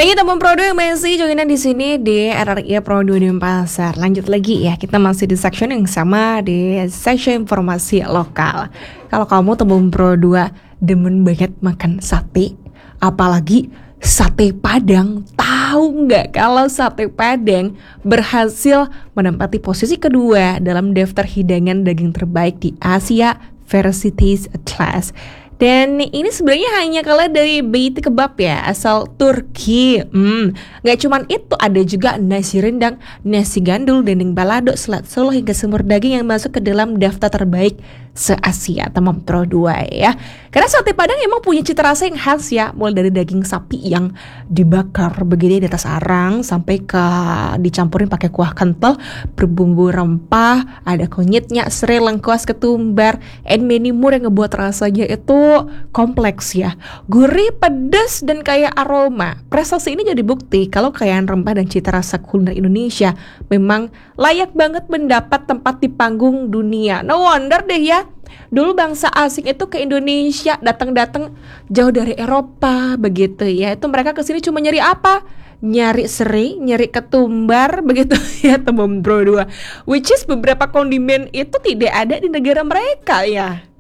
Lagi teman Pro 2 yang masih joinan di sini di RRI Pro 2 di Pasar. Lanjut lagi ya, kita masih di section yang sama, di section informasi lokal. Kalau kamu teman Pro 2 demen banget makan sate, apalagi sate Padang, tahu nggak kalau sate Padang berhasil menempati posisi kedua dalam daftar hidangan daging terbaik di Asia versi Taste Atlas. Dan ini sebenarnya hanya kalah dari Beiti Kebab ya, asal Turki. Gak cuman itu, ada juga nasi rendang, nasi gandul, dendeng balado, selat Solo hingga semur daging yang masuk ke dalam daftar terbaik se-Asia, teman Pro 2 ya. Karena sate Padang emang punya cita rasa yang khas ya, mulai dari daging sapi yang dibakar begini di atas arang sampai ke dicampurin pakai kuah kental berbumbu rempah, ada kunyitnya, serai, lengkuas, ketumbar, and many more yang ngebuat rasanya itu kompleks ya, gurih, pedas, dan kaya aroma. Prestasi ini jadi bukti kalau kekayaan rempah dan cita rasa kuliner Indonesia memang layak banget mendapat tempat di panggung dunia. No wonder deh ya, dulu bangsa asing itu ke Indonesia datang-datang jauh dari Eropa begitu ya. Itu mereka kesini cuma nyari apa? Nyari serai, nyari ketumbar begitu ya teman Bro 2. Which is beberapa kondimen itu tidak ada di negara mereka ya.